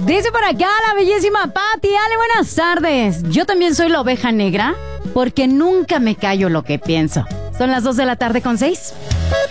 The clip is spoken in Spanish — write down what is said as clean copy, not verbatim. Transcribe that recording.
Dice por acá la bellísima Patti. Ale, buenas tardes. Yo también soy la oveja negra porque nunca me callo lo que pienso. Son las 2:06 p.m.